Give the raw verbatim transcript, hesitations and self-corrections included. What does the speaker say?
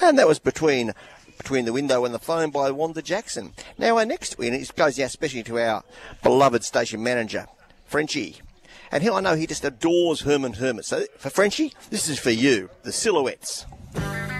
And that was between between the window and the phone by Wanda Jackson. Now our next win, it goes out especially to our beloved station manager, Frenchie. And he, I know he just adores Herman Hermit. So for Frenchie, this is for you, the Silhouettes.